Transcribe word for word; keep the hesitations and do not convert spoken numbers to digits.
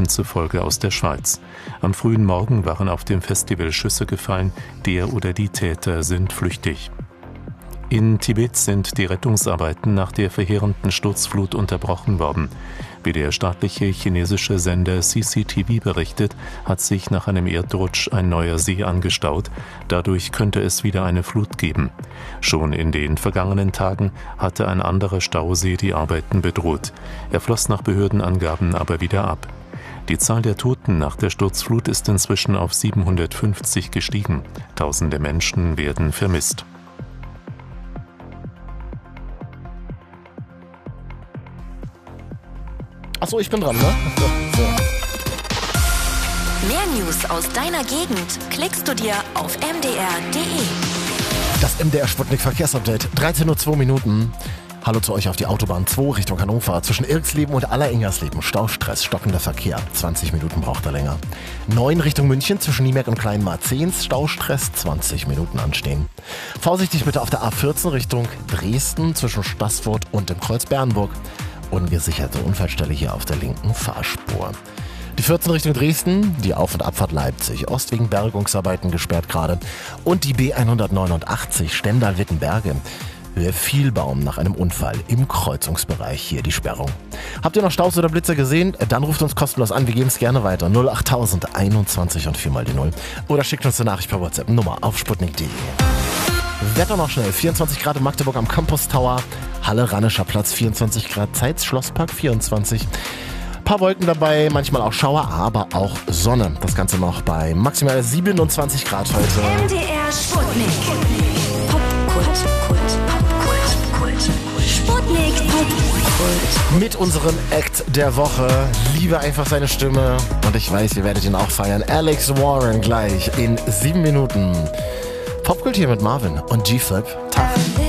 Angaben zufolge aus der Schweiz. Am frühen Morgen waren auf dem Festival Schüsse gefallen, der oder die Täter sind flüchtig. In Tibet sind die Rettungsarbeiten nach der verheerenden Sturzflut unterbrochen worden. Wie der staatliche chinesische Sender C C T V berichtet, hat sich nach einem Erdrutsch ein neuer See angestaut. Dadurch könnte es wieder eine Flut geben. Schon in den vergangenen Tagen hatte ein anderer Stausee die Arbeiten bedroht. Er floss nach Behördenangaben aber wieder ab. Die Zahl der Toten nach der Sturzflut ist inzwischen auf siebenhundertfünfzig gestiegen. Tausende Menschen werden vermisst. Achso, ich bin dran, ne? So. Mehr News aus deiner Gegend klickst du dir auf m d r punkt d e. Das M D R Sputnik Verkehrsupdate. dreizehn Uhr zwei Minuten. Hallo zu euch auf die Autobahn zwei Richtung Hannover. Zwischen Irksleben und Alleringers-Leben. Staustress, stockender Verkehr. zwanzig Minuten braucht er länger. neun Richtung München zwischen Niemerk und Kleinmarzehns. Staustress, zwanzig Minuten anstehen. Vorsichtig bitte auf der A vierzehn Richtung Dresden zwischen Stassfurt und dem Kreuz Bernburg. Ungesicherte Unfallstelle hier auf der linken Fahrspur. Die vierzehn Richtung Dresden, die Auf- und Abfahrt Leipzig Ost wegen Bergungsarbeiten gesperrt gerade. Und die B hundertneunundachtzig Stendal-Wittenberge. Höhe Vielbaum nach einem Unfall im Kreuzungsbereich hier die Sperrung. Habt ihr noch Staus oder Blitzer gesehen? Dann ruft uns kostenlos an, wir geben es gerne weiter. null acht tausend einundzwanzig und vier mal die null. Oder schickt uns eine Nachricht per WhatsApp. Nummer auf sputnik punkt d e. Wetter noch schnell. vierundzwanzig Grad in Magdeburg am Campus Tower. Halle, Rannischer Platz vierundzwanzig Grad. Zeitz, Schlosspark vierundzwanzig. Paar Wolken dabei, manchmal auch Schauer, aber auch Sonne. Das Ganze noch bei maximal siebenundzwanzig Grad heute. M D R Sputnik. Popkult. Popkult. Sputnik. Popkult. Mit unserem Act der Woche. Liebe einfach seine Stimme. Und ich weiß, ihr werdet ihn auch feiern. Alex Warren gleich in sieben Minuten. Popkult hier mit Marvin und G-Flip. Tag.